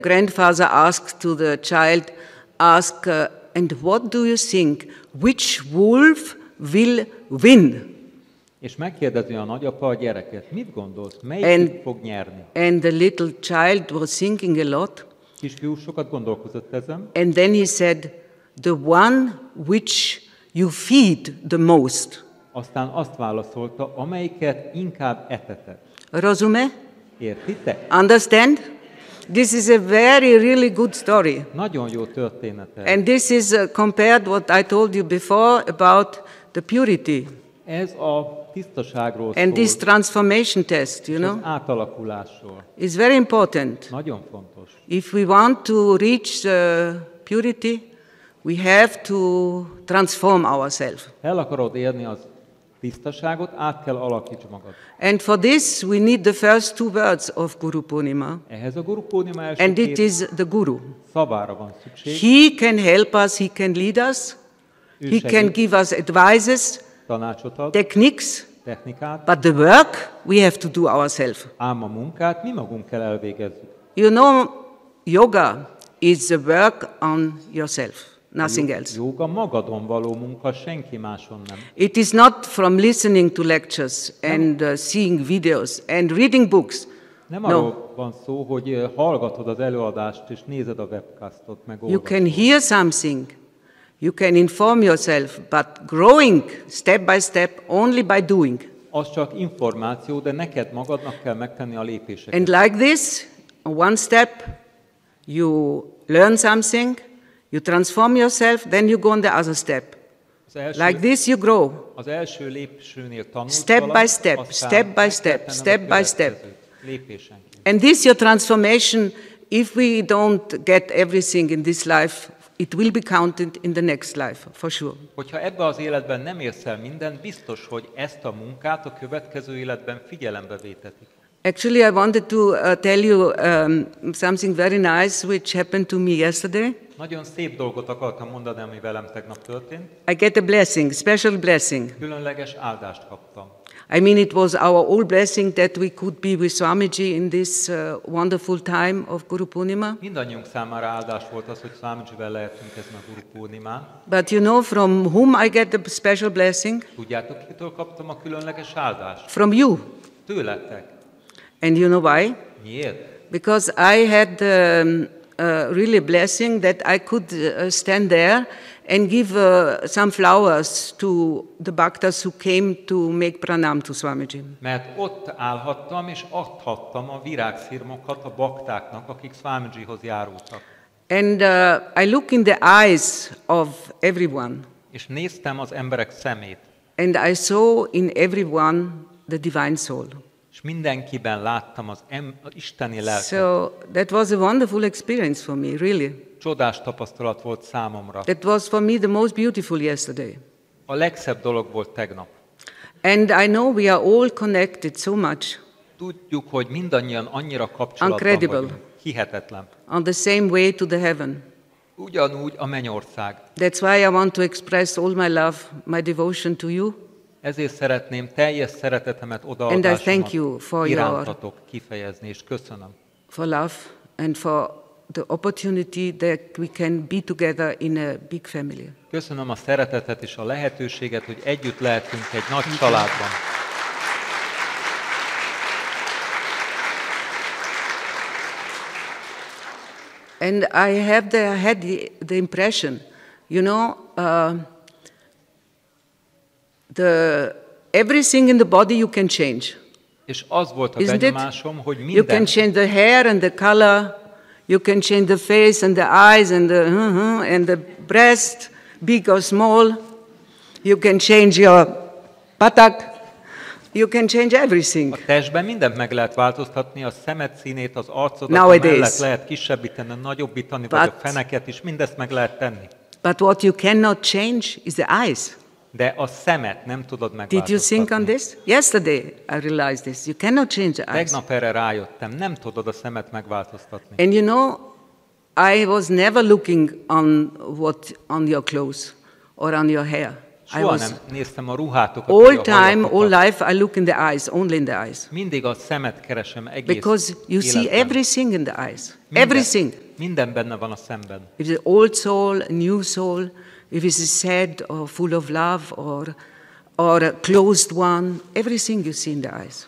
Grandfather asked to the child, and what do you think? Which wolf will win? És megkérdezi a nagyapa a gyereket, mit gondolsz, melyik fog nyerni? And the little child was thinking a lot. Kisfiú sokat gondolkozott ezen. And then he said, the one which you feed the most. Aztán azt válaszolta, amelyiket inkább eteted. Rozume? Értitek? Understand? This is a really good story. Nagyon jó történet ez. And this is compared what I told you before about the purity. Ez a tisztaságról szól. And this transformation test, you know, az átalakulásról. is very important. Nagyon fontos. If we want to reach purity, we have to transform ourselves. El akarod érni az tisztaságot, át kell alakítsd magad. And for this we need the first two words of Guru Purnima. Ehhez a Guru Purnima első And it két is the Guru. szavára van szükség. He can help us, he can lead us, he can give us advices, tanácsot ad, techniques, technikát, but the work we have to do ourselves. ám a munkát mi magunk kell elvégezzük. You know, yoga is the work on yourself, nothing else. Jóga magadon való munka, senki máson nem. It is not from listening to lectures and seeing videos and reading books. Nem arról van szó, hogy hallgatod az előadást és nézed a webcastot, meg You olvasod. can hear something, you can inform yourself, but growing step by step only by doing. Az csak információ, de neked magadnak kell megtenni a lépéseket. And like this, one step, you learn something, you transform yourself, then you go on the other step. Like this you grow. Az első lépésnél tanulsz Step by step, step by step, step by step. And this your transformation, if we don't get everything in this life, it will be counted in the next life, for sure. Hogyha ebbe az életben nem érsz el mindent, biztos, hogy ezt a munkát a következő életben figyelembe vétetik. Actually, I wanted to tell you something very nice which happened to me yesterday. Nagyon szép dolgot akartam mondani, ami velem tegnap történt. I get a blessing, special blessing. Különleges áldást kaptam. I mean, it was our all blessing that we could be with Swamiji in this wonderful time of Guru Purnima. Mindannyiunk számára áldás volt az, hogy Swamijivel lehetünk ezen a Guru Purnimán. But you know from whom I get the special blessing? Tudjátok, kitől kaptam a különleges áldást? From you. Tőletek. And you know why? Miért? Because I had really a blessing that I could stand there and give some flowers to the bhaktas who came to make pranam to Swamiji. Mert ott állhattam és adhattam a virágszirmokat a baktáknak, akik Swamijihoz járultak. And I look in the eyes of everyone. És néztem az emberek szemét. And I saw in everyone the divine soul. És mindenkiben láttam az isteni lelket. So that was a wonderful experience for me, really. Csodás tapasztalat volt számomra. That was for me the most beautiful yesterday. A legszebb dolog volt tegnap. And I know we are all connected so much. Tudjuk, hogy mindannyian annyira kapcsolatban vagyunk. Hihetetlen. On the same way to the heaven. Ugyanúgy a mennyország. That's why I want to express all my love, my devotion to you. Ezért szeretném teljes szeretetemet odaadásomat irántatok kifejezni, és köszönöm. For love and for the opportunity that we can be together in a big family. Köszönöm a szeretetet és a lehetőséget, hogy együtt lehetünk egy nagy családban. And I had the impression, you know, everything in the body you can change. És az volt a benyomásom, hogy minden. You can change the hair and the color, you can change the face and the eyes and the breast, big or small. You can change your buttock. You can change everything. A testben mindent meg lehet változtatni, a szemed színét, az arcodat, a mellet lehet kisebbíteni, nagyobbítani, vagy a feneket is, mindezt meg lehet tenni. But what you cannot change is the eyes. De a szemet nem tudod megváltoztatni. Did you think on this? Yesterday I realized this. You cannot change the eyes. Tegnap erre rájöttem, nem tudod a szemet megváltoztatni. And you know, I was never looking on your clothes or on your hair. Soha nem néztem a ruhátokat. All life I look in the eyes, only in the eyes. Mindig a szemet keresem egész Because you see everything in the eyes. Everything. Minden benne van a szemben. If it's an old soul, a new soul, if it's a sad or full of love or a closed one, everything you see in the eyes.